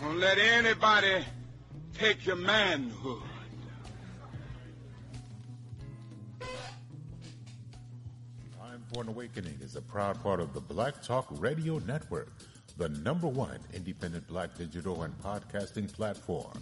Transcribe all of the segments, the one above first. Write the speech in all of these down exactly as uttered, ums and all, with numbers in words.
Don't let anybody take your manhood. Time for an Awakening is a proud part of the Black Talk Radio Network, the number one independent black digital and podcasting platform.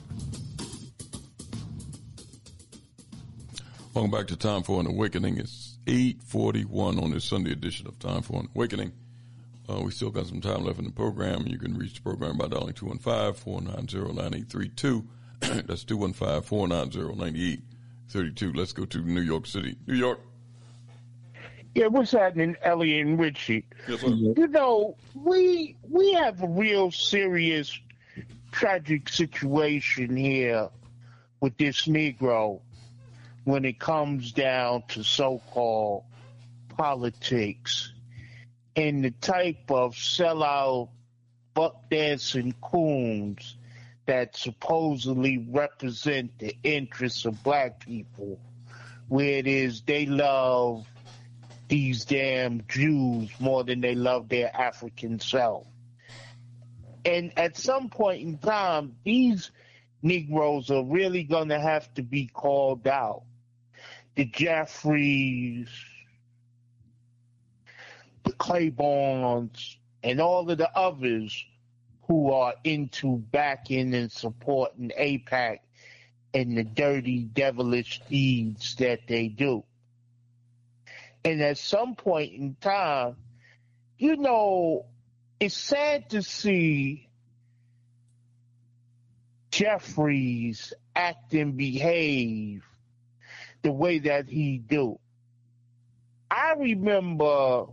Welcome back to Time for an Awakening. It's eight forty-one on this Sunday edition of Time for an Awakening. Uh, we still got some time left in the program. You can reach the program by dialing two one five, four nine zero, nine eight three two. That's two one five, four nine zero, nine eight three two. Let's go to New York City. New York. Yeah, what's happening, Elliot and Richie? Yes, sir. You know, we we have a real serious, tragic situation here with this Negro when it comes down to so-called politics and the type of sellout, buck-dancing coons that supposedly represent the interests of black people, where it is they love these damn Jews more than they love their African self. And at some point in time, these Negroes are really going to have to be called out. The Jeffries, the Claibornes, and all of the others who are into backing and supporting AIPAC and the dirty, devilish deeds that they do. And at some point in time, you know, it's sad to see Jeffries act and behave the way that he do. I remember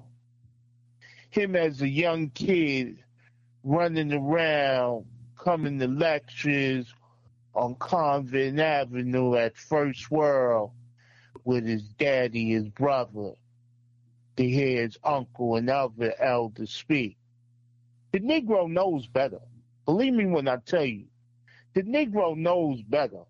him as a young kid running around, coming to lectures on Convent Avenue at First World with his daddy, his brother, to hear his uncle and other elders speak. The Negro knows better. Believe me when I tell you, the Negro knows better.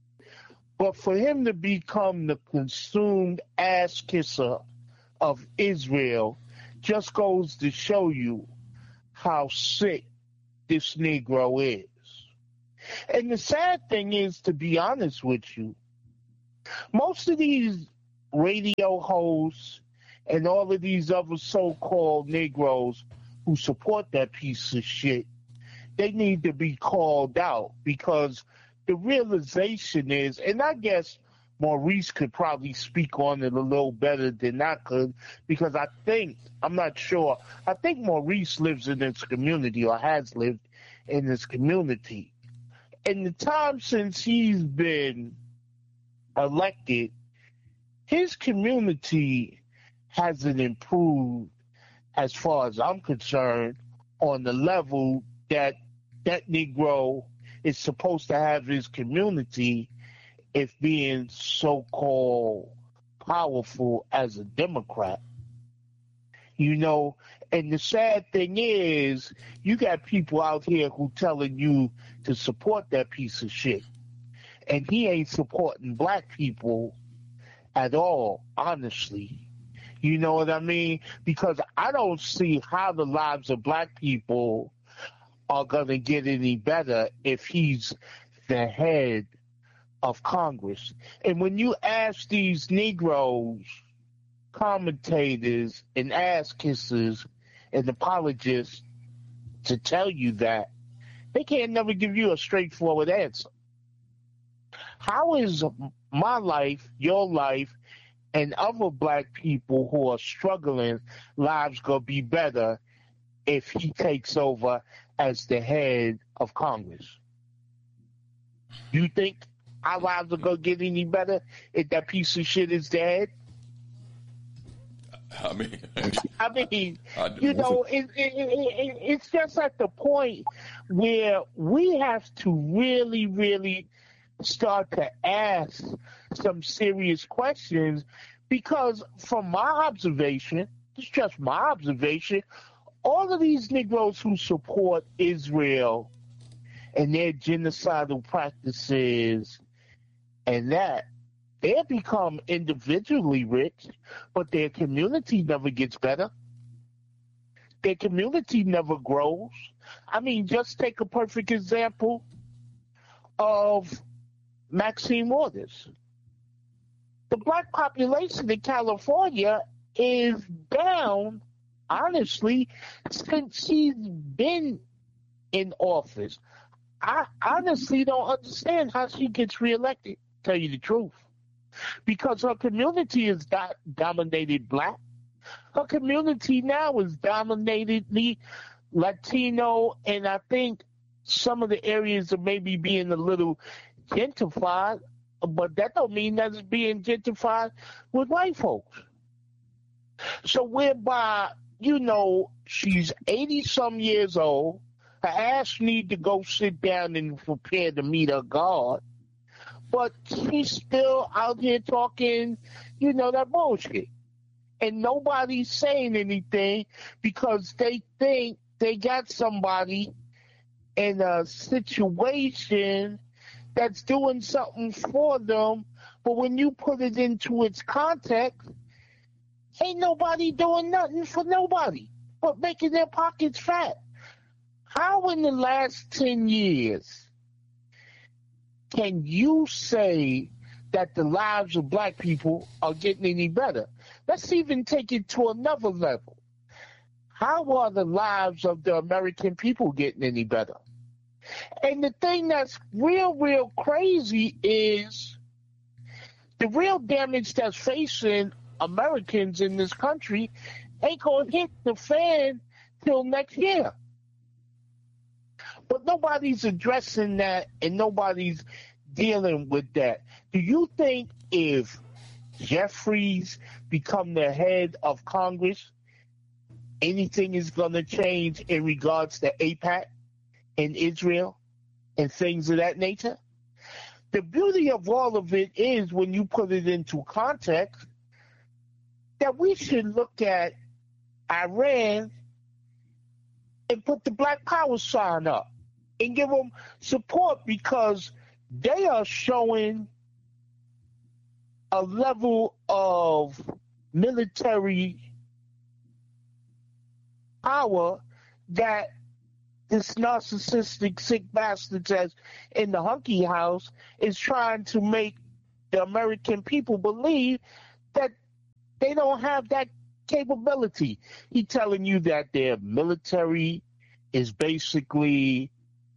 But for him to become the consumed ass kisser of Israel just goes to show you how sick this Negro is. And the sad thing is, to be honest with you, most of these radio hosts and all of these other so-called Negroes who support that piece of shit, they need to be called out, because the realization is, and I guess Maurice could probably speak on it a little better than I could, because I think, I'm not sure, I think Maurice lives in this community or has lived in this community. In the time since he's been elected, his community hasn't improved, as far as I'm concerned, on the level that that Negro is supposed to have his community if being so-called powerful as a Democrat. You know, and the sad thing is, you got people out here who telling you to support that piece of shit. And he ain't supporting black people at all, honestly. You know what I mean? Because I don't see how the lives of black people are going to get any better if he's the head of Congress. And when you ask these Negroes, commentators and ass kissers and apologists to tell you that, they can't never give you a straightforward answer. How is my life, your life, and other black people who are struggling lives going to be better if he takes over as the head of Congress? You think our lives are going to get any better if that piece of shit is dead? I mean, I mean, I, you know, it, it, it, it's just at the point where we have to really, really start to ask some serious questions, because from my observation, it's just my observation, all of these Negroes who support Israel and their genocidal practices and that, they become individually rich, but their community never gets better. their community never grows. I mean, just take a perfect example of Maxine Waters. The black population in California is down, honestly, since she's been in office. I honestly don't understand how she gets reelected, tell you the truth. Because her community is do- dominated black. Her community now is dominatedly Latino, and I think some of the areas are maybe being a little gentrified, but that don't mean that it's being gentrified with white folks. So whereby, you know, she's eighty-some years old, her ass need to go sit down and prepare to meet her God, but she's still out here talking, you know, that bullshit. And nobody's saying anything because they think they got somebody in a situation that's doing something for them, but when you put it into its context, ain't nobody doing nothing for nobody but making their pockets fat. How in the last ten years can you say that the lives of black people are getting any better? Let's even take it to another level. How are the lives of the American people getting any better? And the thing that's real, real crazy is the real damage that's facing Americans in this country ain't going to hit the fan till next year. But nobody's addressing that and nobody's dealing with that. Do you think if Jeffries become the head of Congress, anything is going to change in regards to AIPAC and Israel and things of that nature? The beauty of all of it is, when you put it into context, that we should look at Iran and put the Black Power sign up and give them support, because they are showing a level of military power that this narcissistic sick bastard says in the Hunky House is trying to make the American people believe that they don't have that capability. He's telling you that their military is basically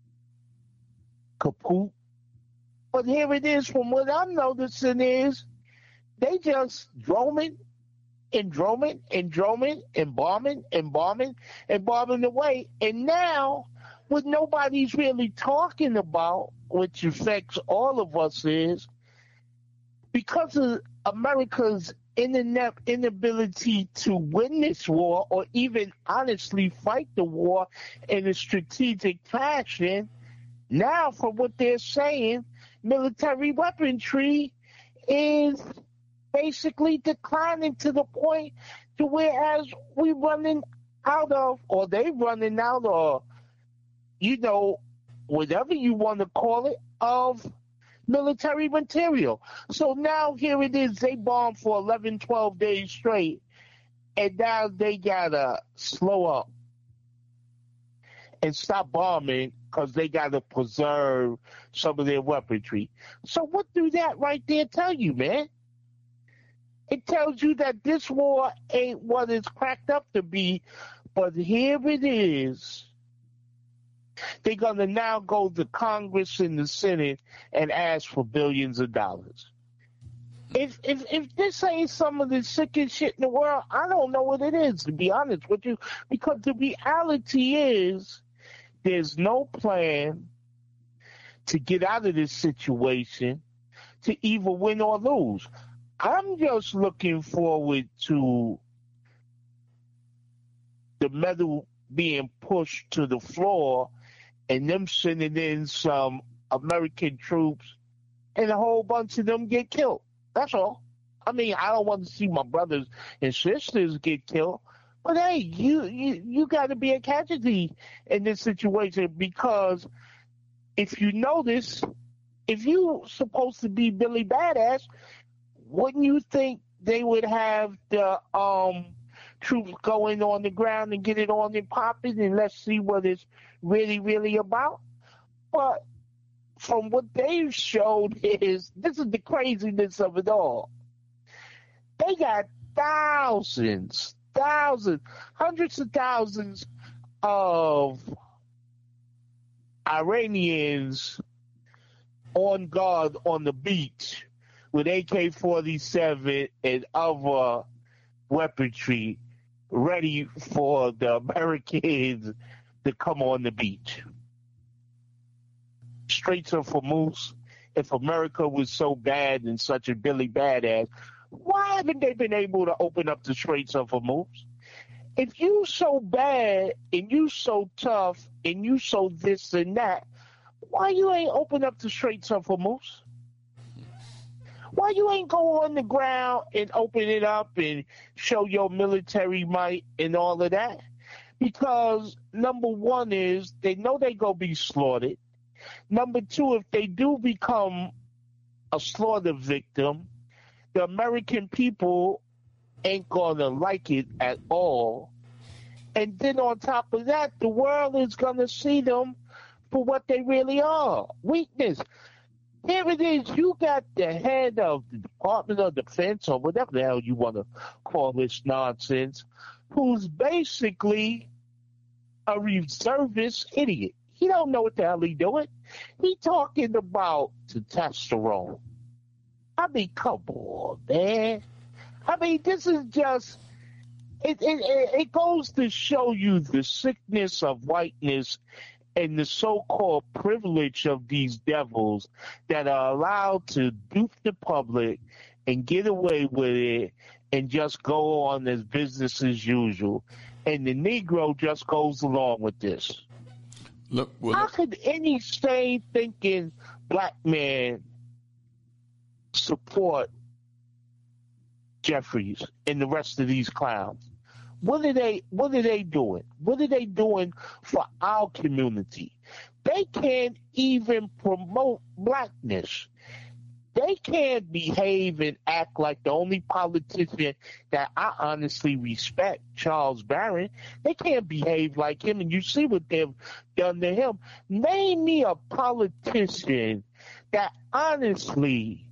kaput. But here it is, from what I'm noticing is they just droning and droning and droning and bombing and bombing and bombing away. And now, what nobody's really talking about, which affects all of us, is because of America's inability to win this war or even honestly fight the war in a strategic fashion, now, from what they're saying, military weaponry is basically declining to the point to whereas we running out of, or they running out of, you know, whatever you want to call it, of military material. So now here it is, they bombed for eleven, twelve days straight, and now they gotta slow up and stop bombing because they gotta preserve some of their weaponry. So what do that right there tell you, man? It tells you that this war ain't what it's cracked up to be, but here it is. They're going to now go to Congress and the Senate and ask for billions of dollars. If if if this ain't some of the sickest shit in the world, I don't know what it is, to be honest with you, because the reality is there's no plan to get out of this situation to either win or lose. I'm just looking forward to the metal being pushed to the floor and them sending in some American troops and a whole bunch of them get killed. That's all. I mean, I don't want to see my brothers and sisters get killed, but hey, you you, you got to be a casualty in this situation, because if you notice, if you're supposed to be Billy Badass, wouldn't you think they would have the um troops go in on the ground and get it on and popping, and let's see what it's really, really about. But from what they've showed is, this is the craziness of it all. They got thousands, thousands, hundreds of thousands of Iranians on guard on the beach with A K forty-seven and other weaponry ready for the Americans to come on the beach. Straits of Hormuz, if America was so bad and such a Billy Badass, why haven't they been able to open up the Straits of Hormuz? If you so bad and you so tough and you so this and that, why you ain't open up the Straits of Hormuz? Why you ain't go on the ground and open it up and show your military might and all of that? Because number one is they know they gonna be slaughtered. Number two, if they do become a slaughter victim, the American people ain't gonna like it at all. And then on top of that, the world is gonna see them for what they really are. Weakness. Here it is. You got the head of the Department of Defense, or whatever the hell you want to call this nonsense, who's basically a reservist idiot. He don't know what the hell he doing. He talking about testosterone. I mean, come on, man. I mean, this is just, it, it, it goes to show you the sickness of whiteness and the so-called privilege of these devils that are allowed to dupe the public and get away with it and just go on as business as usual. And the Negro just goes along with this. Look, well, How could any sane thinking black man support Jeffries and the rest of these clowns? What are they what are they doing? What are they doing for our community? They can't even promote blackness. They can't behave and act like the only politician that I honestly respect, Charles Barron. They can't behave like him, and you see what they've done to him. Name me a politician that honestly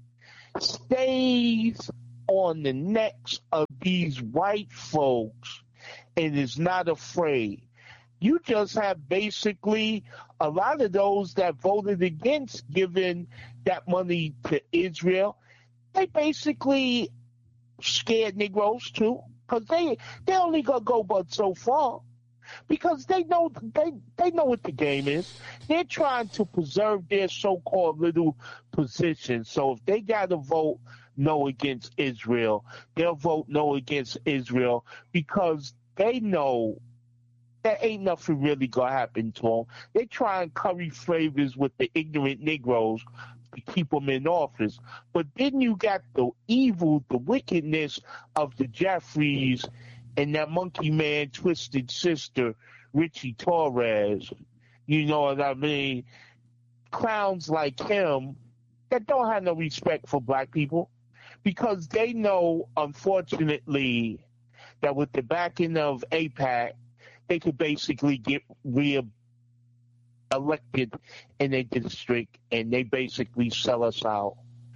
stays on the necks of these white folks and is not afraid. You just have basically a lot of those that voted against giving that money to Israel. They basically scared Negroes too, because they they only gonna go but so far, because they know they they know what the game is. They're trying to preserve their so-called little position. So if they got to vote no against Israel, they'll vote no against Israel because they know that ain't nothing really gonna happen to them. They try and curry favors with the ignorant Negroes to keep them in office. But then you got the evil, the wickedness of the Jeffries and that monkey man twisted sister, Richie Torres. You know what I mean? Clowns like him that don't have no respect for black people, because they know, unfortunately, that with the backing of AIPAC, they could basically get re-elected in a district, and they basically sell us out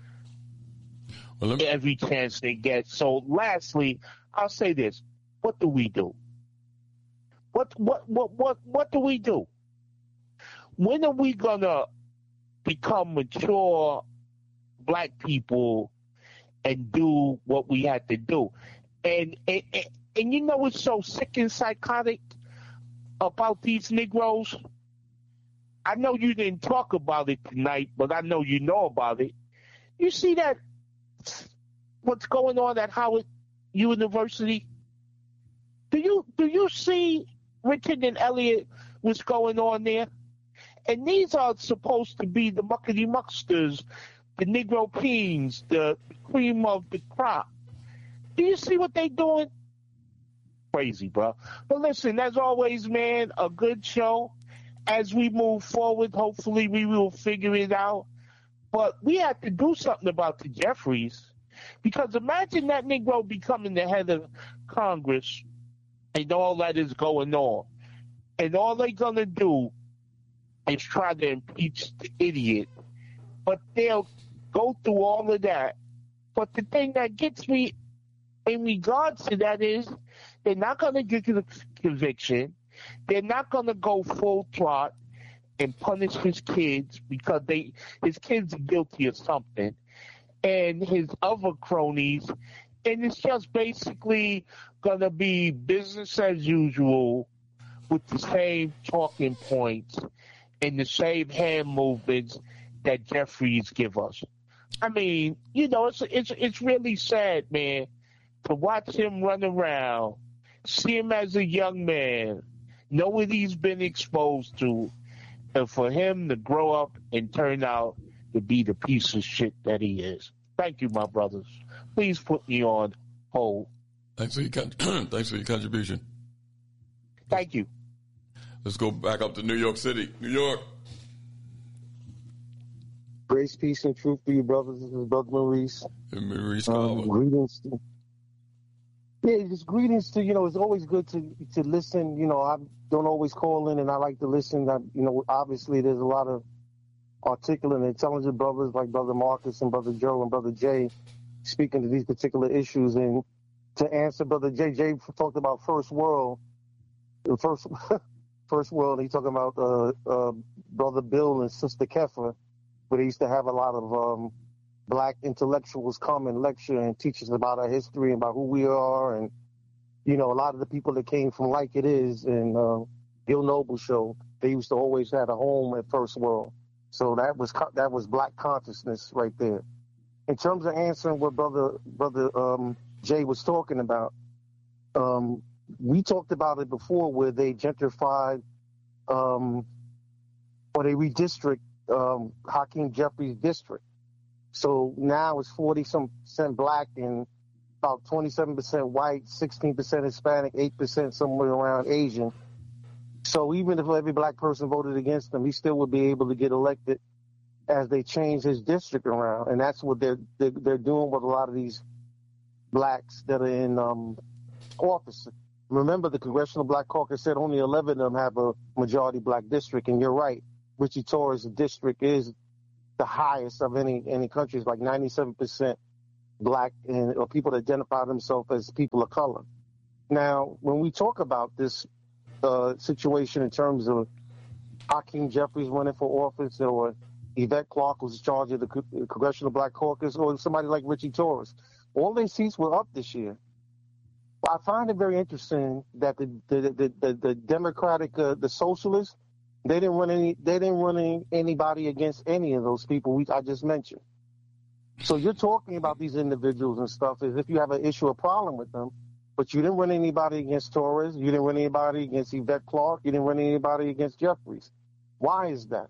well, me- every chance they get. So lastly, I'll say this. What do we do? What what what what what do we do? When are we gonna become mature black people and do what we had to do? And and, and, and you know what's so sick and psychotic about these Negroes? I know you didn't talk about it tonight, but I know you know about it. You see that what's going on at Howard University? Do you do you see Richard and Elliot what's going on there? And these are supposed to be the muckety mucksters, the Negro Peens, the cream of the crop. Do you see what they doing? Crazy, bro. But listen, as always, man, a good show. As we move forward, hopefully we will figure it out. But we have to do something about the Jeffries, because imagine that Negro becoming the head of Congress and all that is going on. And all they're going to do is try to impeach the idiot. But they'll go through all of that. But the thing that gets me in regards to that is they're not going to get the conviction. They're not going to go full plot and punish his kids because they his kids are guilty of something. And his other cronies. And it's just basically going to be business as usual with the same talking points and the same hand movements that Jeffries give us. I mean, you know, it's it's it's really sad, man, to watch him run around, see him as a young man, know what he's been exposed to, and for him to grow up and turn out to be the piece of shit that he is. Thank you, my brothers. Please put me on hold. Thanks for your con- thanks for your contribution. Thank you. Let's go back up to New York City. New York. Grace, peace, and truth for you, brothers. This is Brother Maurice. And Maurice um, greetings. To, yeah, just greetings to, you know, it's always good to to listen. You know, I don't always call in, and I like to listen. I, you know, obviously there's a lot of articulate and intelligent brothers like Brother Marcus and Brother Joe and Brother Jay speaking to these particular issues. And to answer Brother Jay, Jay talked about first world, the first first world. He talking about uh, uh, Brother Bill and Sister Keffa, where they used to have a lot of um, black intellectuals come and lecture and teach us about our history and about who we are. And, you know, a lot of the people that came from Like It Is and uh, Gil Noble show, they used to always have a home at First World. So that was that was black consciousness right there. In terms of answering what Brother Brother um, Jay was talking about, um, we talked about it before where they gentrified um, or they redistrict um, Hakeem Jeffries district. So now it's forty some percent black and about twenty-seven percent white, sixteen percent Hispanic, eight percent somewhere around Asian. So even if every black person voted against him, he still would be able to get elected as they change his district around. And that's what they're, they're, they're doing with a lot of these blacks that are in um, office. Remember, the Congressional Black Caucus said only eleven of them have a majority black district. And you're right, Richie Torres' district is the highest of any any countries, like ninety-seven percent black and or people that identify themselves as people of color. Now, when we talk about this uh, situation in terms of Hakeem Jeffries running for office or Yvette Clarke, who's in charge of the Congressional Black Caucus, or somebody like Richie Torres, all their seats were up this year. I find it very interesting that the the the, the, the Democratic, uh, the socialists, they didn't run any, they didn't run any, anybody against any of those people we I just mentioned. So you're talking about these individuals and stuff as if you have an issue, a problem with them, but you didn't run anybody against Torres, you didn't run anybody against Yvette Clarke, you didn't run anybody against Jeffries. Why is that?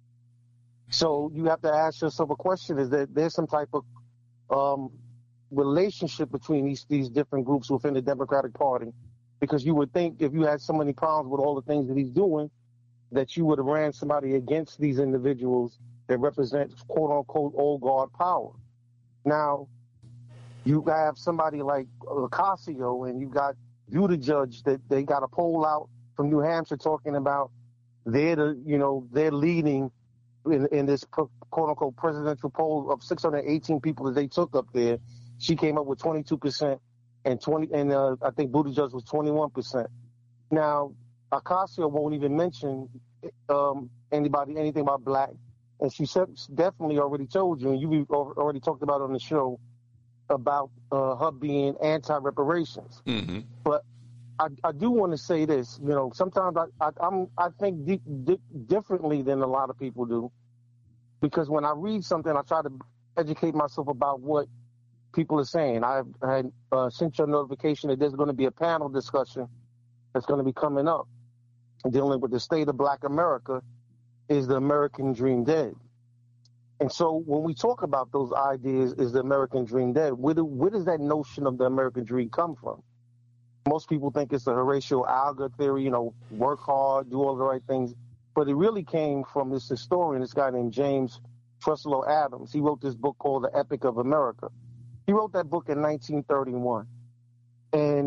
So you have to ask yourself a question: is that there's some type of um, relationship between these these different groups within the Democratic Party? Because you would think if you had so many problems with all the things that he's doing, that you would have ran somebody against these individuals that represent quote-unquote old guard power. Now, you have somebody like Ocasio and you got Buttigieg that they got a poll out from New Hampshire talking about they're the, you know, they're leading in, in this quote-unquote presidential poll of six hundred eighteen people that they took up there. She came up with twenty-two percent and twenty, and uh, I think Buttigieg was twenty-one percent. Now, Ocasio won't even mention um, anybody, anything about black. And she said, definitely already told you, and you already talked about on the show, about uh, her being anti-reparations. Mm-hmm. But I, I do want to say this, you know, sometimes I, I, I'm, I think di- di- differently than a lot of people do. Because when I read something, I try to educate myself about what people are saying. I've had uh, sent you a notification that there's going to be a panel discussion that's going to be coming up dealing with the state of black America. Is the American dream dead? And so when we talk about those ideas, is the American dream dead? Where, do, where does that notion of the American dream come from? Most people think it's the Horatio Alger theory, you know, work hard, do all the right things. But it really came from this historian, this guy named James Truslow Adams. He wrote this book called The Epic of America. He wrote that book in nineteen thirty-one. And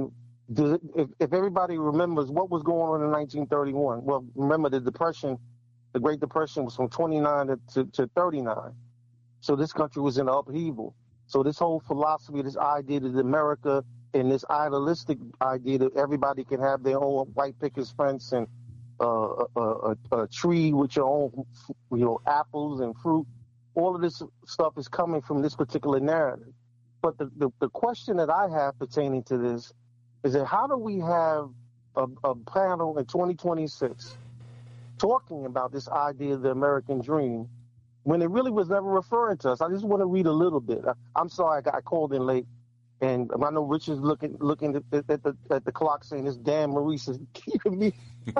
does it, if, if everybody remembers what was going on in nineteen thirty-one, well, remember the Depression, the Great Depression was from twenty-nine to, to, to thirty-nine. So this country was in upheaval. So this whole philosophy, this idea that America and this idealistic idea that everybody can have their own white picket fence and uh, a, a, a tree with your own, you know, apples and fruit, all of this stuff is coming from this particular narrative. But the, the, the question that I have pertaining to this is that how do we have a, a panel in twenty twenty-six talking about this idea of the American dream when it really was never referring to us? I just want to read a little bit. I, I'm sorry I got I called in late, and I know Richard's looking looking at, at, at, the, at the clock saying this damn Maurice is keeping me.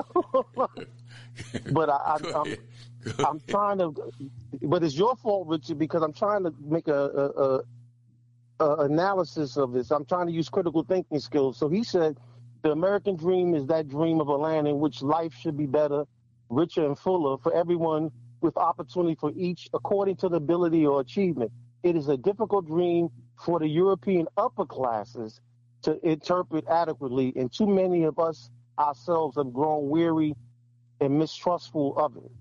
But I, I, I'm, I'm trying to, but it's your fault, Richard, because I'm trying to make a, a, a Uh, analysis of this. I'm trying to use critical thinking skills. So he said, the American dream is that dream of a land in which life should be better, richer, and fuller for everyone, with opportunity for each according to the ability or achievement. It is a difficult dream for the European upper classes to interpret adequately, and too many of us ourselves have grown weary and mistrustful of it.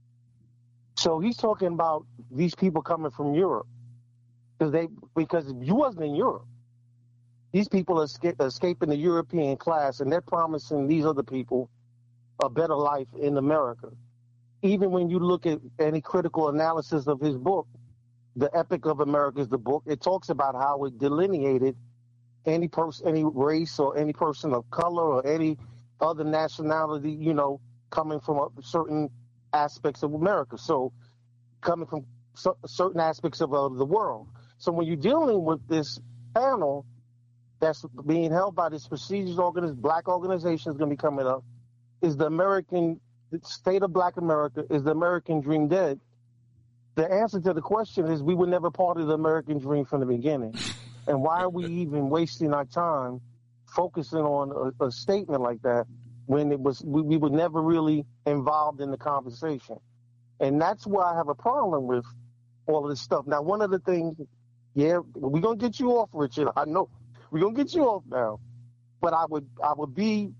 So he's talking about these people coming from Europe. Because they, because you wasn't in Europe. These people are esca- escaping the European class, and they're promising these other people a better life in America. Even when you look at any critical analysis of his book, The Epic of America is the book, it talks about how it delineated any person, any race or any person of color or any other nationality, you know, coming from a, certain aspects of America. So coming from c- certain aspects of uh, the world. So when you're dealing with this panel that's being held by this prestigious organization, black organization is going to be coming up, is the American, the state of black America, is the American dream dead? The answer to the question is we were never part of the American dream from the beginning. And why are we even wasting our time focusing on a, a statement like that when it was we, we were never really involved in the conversation? And that's why I have a problem with all of this stuff. Now, one of the things, yeah, we're going to get you off, Richard. I know. We're going to get you off now. But I would I would be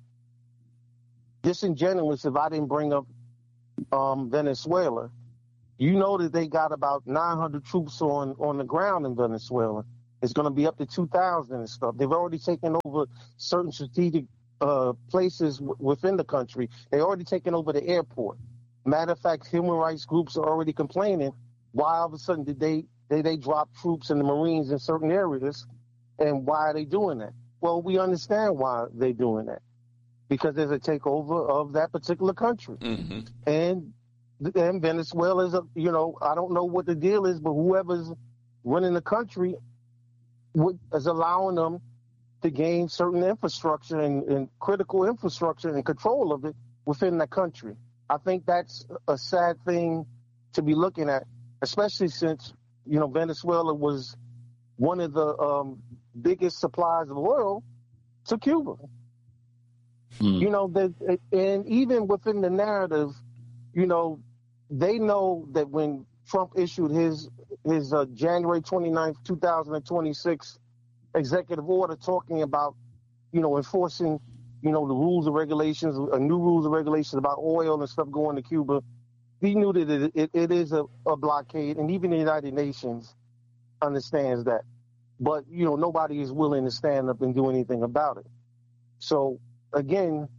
disingenuous if I didn't bring up um, Venezuela. You know that they got about nine hundred troops on, on the ground in Venezuela. It's going to be up to two thousand and stuff. They've already taken over certain strategic uh, places w- within the country. They've already taken over the airport. Matter of fact, human rights groups are already complaining. Why all of a sudden did they, they, they drop troops and the Marines in certain areas, and why are they doing that? Well, we understand why they're doing that. Because there's a takeover of that particular country. Mm-hmm. And and Venezuela is, a, you know, I don't know what the deal is, but whoever's running the country is allowing them to gain certain infrastructure and, and critical infrastructure and control of it within the country. I think that's a sad thing to be looking at, especially since, you know, Venezuela was one of the um, biggest suppliers of oil to Cuba. Mm. You know, that, and even within the narrative, you know, they know that when Trump issued his his uh, January twenty-ninth, two thousand twenty-six executive order talking about, you know, enforcing, you know, the rules and regulations, uh, new rules and regulations about oil and stuff going to Cuba, he knew that it, it, it is a, a blockade, and even the United Nations understands that. But, you know, nobody is willing to stand up and do anything about it. So, again,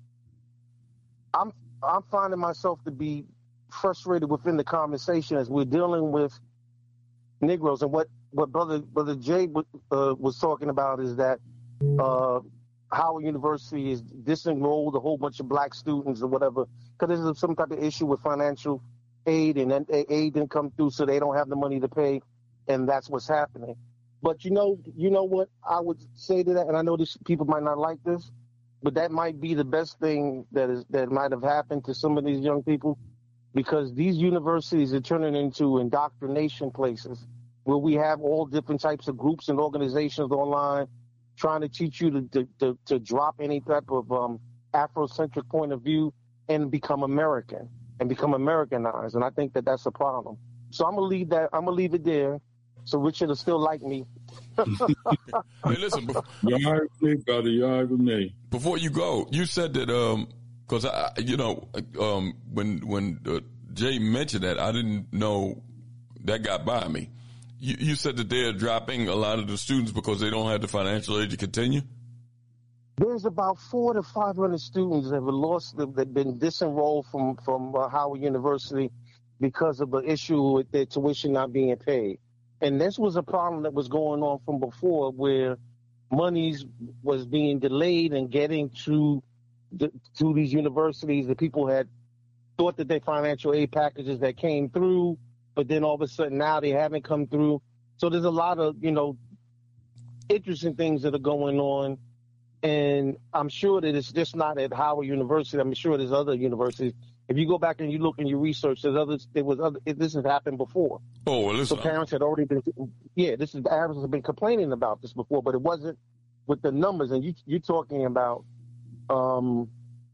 I'm I'm finding myself to be frustrated within the conversation as we're dealing with Negroes. And what, what Brother Brother Jay uh, was talking about is that uh, Howard University is disenrolled a whole bunch of black students or whatever because there's some type of issue with financial aid, and then aid didn't come through, so they don't have the money to pay, and that's what's happening. But you know, you know what I would say to that, and I know these people might not like this, but that might be the best thing that is that might have happened to some of these young people, because these universities are turning into indoctrination places where we have all different types of groups and organizations online trying to teach you to to, to, to drop any type of um, Afrocentric point of view and become American and become Americanized. And I think that that's a problem. So I'm gonna leave that. I'm gonna leave it there. So Richard will still like me Hey, listen. Before, you all right with me, brother? You all right with me? Before you go, you said that because um, I, you know, um, when when uh, Jay mentioned that, I didn't know that got by me. You, you said that they're dropping a lot of the students because they don't have the financial aid to continue. There's about four to five hundred students that have lost, that have been disenrolled from from uh, Howard University because of the issue with their tuition not being paid. And this was a problem that was going on from before, where monies was being delayed and getting to the, to these universities. The people had thought that their financial aid packages that came through, but then all of a sudden now they haven't come through. So there's a lot of, you know, interesting things that are going on. And I'm sure that it's just not at Howard University. I'm sure there's other universities. If you go back and you look and you research, there's others. There was other. This has happened before. Oh, well, listen. So parents had already been. Yeah, this is parents have been complaining about this before, but it wasn't with the numbers. And you you're talking about. Um,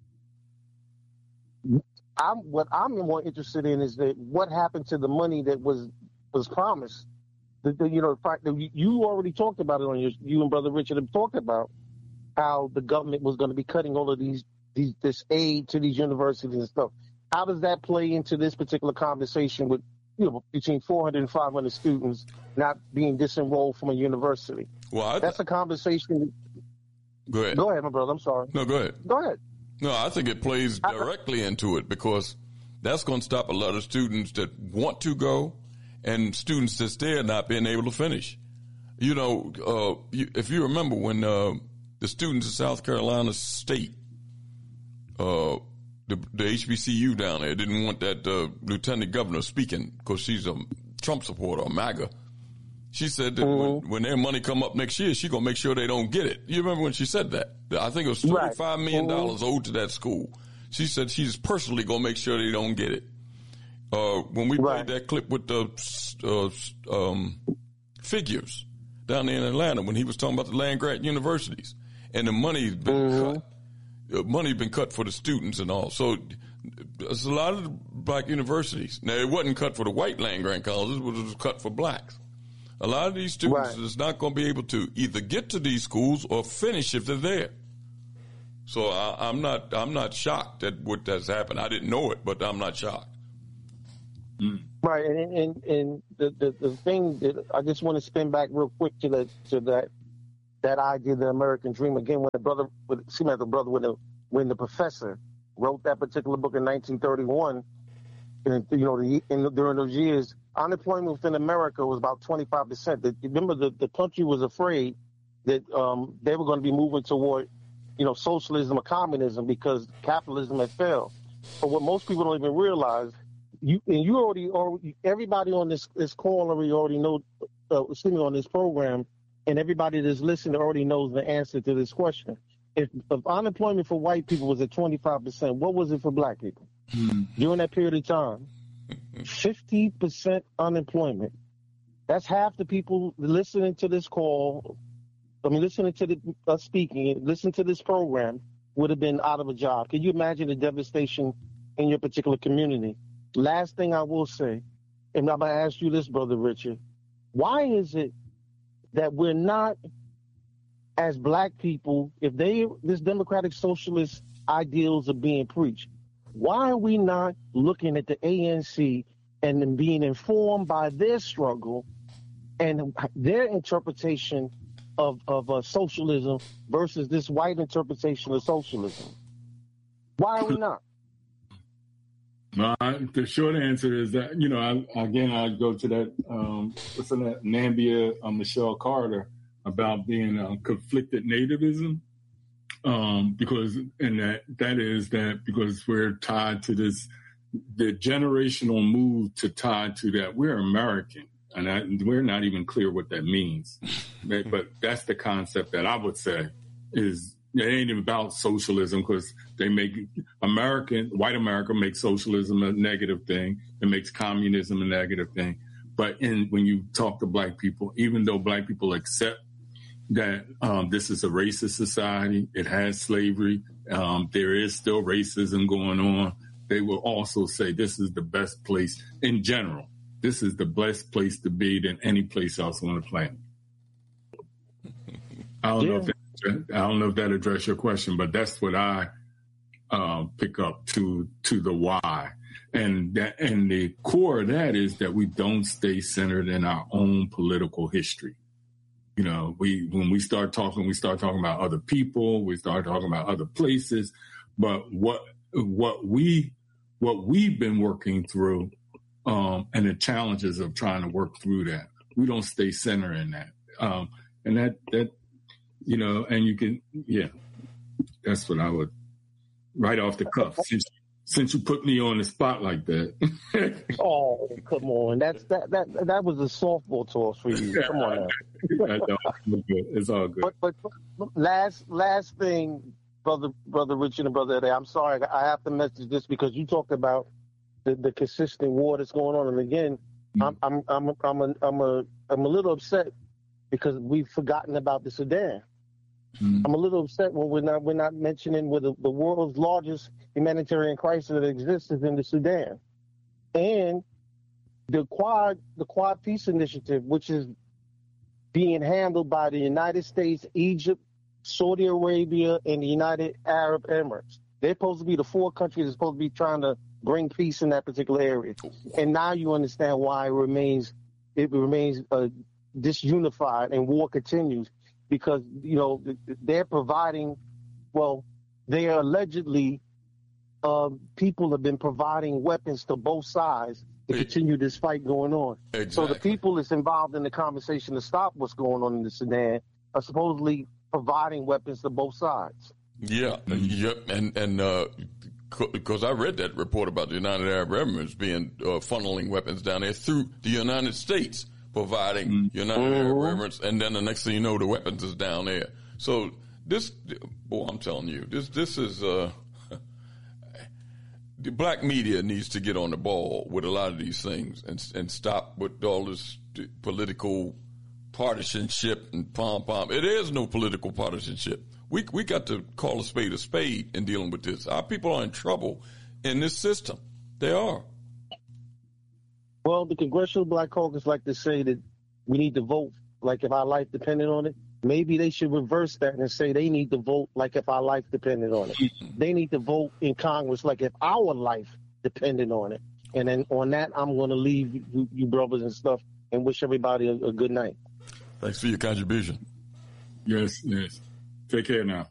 I'm what I'm more interested in is that what happened to the money that was was promised. The, the, you know, you already talked about it on your. You and Brother Richard have talked about how the government was going to be cutting all of these, these this aid to these universities and stuff. How does that play into this particular conversation with, you know, between four hundred and five hundred students not being disenrolled from a university? Well, I, that's a conversation. Go ahead. Go ahead, my brother. I'm sorry. No, go ahead. Go ahead. No, I think it plays directly I, into it because that's going to stop a lot of students that want to go and students that's there not being able to finish. You know, uh, you, if you remember when uh, the students of South Carolina State, uh, the, the H B C U down there didn't want that uh, lieutenant governor speaking because she's a Trump supporter, a MAGA. She said that mm-hmm. when, when their money come up next year, she's going to make sure they don't get it. You remember when she said that? I think it was thirty-five right. million dollars mm-hmm. owed to that school. She said she's personally going to make sure they don't get it. Uh, when we right. played that clip with the uh, um, figures down there in Atlanta, when he was talking about the land-grant universities, and the money's been mm-hmm. cut. The money's been cut for the students and all. So there's a lot of the black universities. Now, it wasn't cut for the white land-grant colleges, but it was cut for blacks. A lot of these students right. is not going to be able to either get to these schools or finish if they're there. So I, I'm not I'm not shocked at what has happened. I didn't know it, but I'm not shocked. Mm. Right, and and, and the, the, the thing that I just want to spin back real quick to the to that that idea, the American dream again. When the brother, it seemed like the brother when the when the professor wrote that particular book in nineteen thirty-one, and you know the, in, during those years, unemployment within America was about twenty-five percent. Remember, the, the country was afraid that um, they were going to be moving toward, you know, socialism or communism because capitalism had failed. But what most people don't even realize, you and you already, already everybody on this this call already already know, uh, excuse me, on this program, and everybody that's listening already knows the answer to this question. If, if unemployment for white people was at twenty-five percent, what was it for black people mm-hmm. during that period of time? fifty percent unemployment. That's half the people listening to this call, I mean, listening to the uh, speaking, listen to this program would have been out of a job. Can you imagine the devastation in your particular community? Last thing I will say, and I'm going to ask you this, Brother Richard, why is it that we're not, as black people, if they, this democratic socialist ideals are being preached, why are we not looking at the A N C and then being informed by their struggle and their interpretation of, of uh, socialism versus this white interpretation of socialism? Why are we not? Uh, the short answer is that, you know, I, again, I go to that, um, what's in that, Nambia uh, Michelle Carter about being uh, conflicted nativism. Um, because, and that, that is that because we're tied to this, the generational move to tie to that we're American, and I, we're not even clear what that means. But, but that's the concept that I would say is, it ain't even about socialism because they make American, white America makes socialism a negative thing. It makes communism a negative thing. But in, when you talk to black people, even though black people accept that um, this is a racist society, it has slavery, um, there is still racism going on, they will also say this is the best place in general. This is the best place to be than any place else on the planet. I don't Yeah. know if that, I don't know if that addressed your question, but that's what I uh, pick up to to the why, and that and the core of that is that we don't stay centered in our own political history. You know, we when we start talking, we start talking about other people, we start talking about other places, but what what we what we've been working through, um, and the challenges of trying to work through that, we don't stay centered in that, um, and that that you know, and you can, yeah, that's what I would right off the cuff. Since since you put me on the spot like that. Oh, come on. That's that that that was a softball toss for you. Come on now. I know. It's all good. But, but but last last thing, brother brother Richard and brother Eddie, I'm sorry, I have to message this because you talked about the, the consistent war that's going on, and again, I'm I'm I'm I'm a, I'm a I'm a little upset because we've forgotten about the Sudan. Mm-hmm. I'm a little upset when we're not we're not mentioning where the, the world's largest humanitarian crisis that exists is in the Sudan, and the Quad the Quad Peace Initiative, which is being handled by the United States, Egypt, Saudi Arabia, and the United Arab Emirates. They're supposed to be the four countries that are supposed to be trying to bring peace in that particular area, and now you understand why it remains it remains uh, disunified and war continues. Because, you know, they're providing, well, they are allegedly, uh, people have been providing weapons to both sides to continue this fight going on. Exactly. So the people that's involved in the conversation to stop what's going on in the Sudan are supposedly providing weapons to both sides. Yeah, mm-hmm. Yep, and and uh, because I read that report about the United Arab Emirates being uh, funneling weapons down there through the United States. Providing mm-hmm. United Arab Emirates, and then the next thing you know, the weapons is down there. So this, boy, I'm telling you, this this is uh, the black media needs to get on the ball with a lot of these things and and stop with all this political partisanship and pom pom. It is no political partisanship. We we got to call a spade a spade in dealing with this. Our people are in trouble in this system. They are. Well, the Congressional Black Caucus like to say that we need to vote like if our life depended on it. Maybe they should reverse that and say they need to vote like if our life depended on it. They need to vote in Congress like if our life depended on it. And then on that, I'm going to leave you, you brothers and stuff and wish everybody a, a good night. Thanks for your contribution. Yes, yes. Take care now.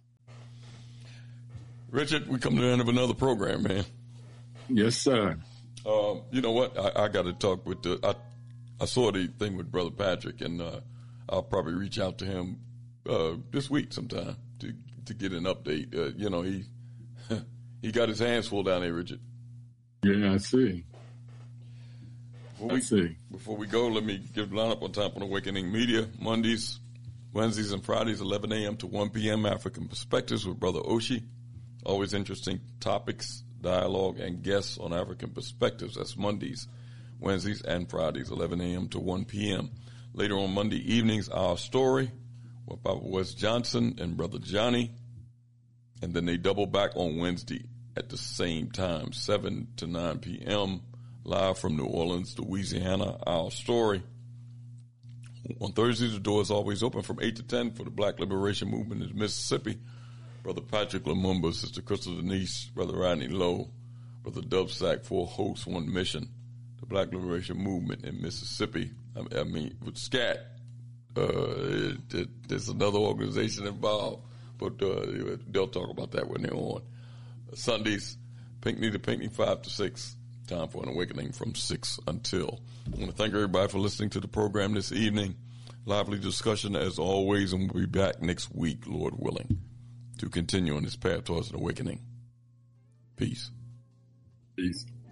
Richard, we come to the end of another program, man. Yes, sir. Uh, you know what? I, I got to talk with the. I, I saw the thing with Brother Patrick, and uh, I'll probably reach out to him uh, this week sometime to to get an update. Uh, you know, he he got his hands full down there, Richard. Yeah, I see. Before I we, see. Before we go, let me give the lineup on Time for Awakening Media. Mondays, Wednesdays, and Fridays, eleven a.m. to one p.m. African Perspectives with Brother Oshi. Always interesting topics, dialogue, and guests on African Perspectives. That's Mondays, Wednesdays, and Fridays, eleven a.m. to one p.m. Later on Monday evenings, Our Story with Papa Wes Johnson and Brother Johnny. And then they double back on Wednesday at the same time, seven to nine p.m., live from New Orleans, Louisiana, Our Story. On Thursdays, the door is always open from eight to ten for the Black Liberation Movement in Mississippi. Brother Patrick Lumumba, Sister Crystal Denise, Brother Rodney Lowe, Brother Dubsack, four hosts, one mission. The Black Liberation Movement in Mississippi. I mean, with SCAT, uh, it, it, there's another organization involved, but uh, they'll talk about that when they're on. Sundays, Pinckney to Pinckney, five to six. Time for an awakening from six until. I want to thank everybody for listening to the program this evening. Lively discussion as always, and we'll be back next week, Lord willing, to continue on this path towards an awakening. Peace. Peace.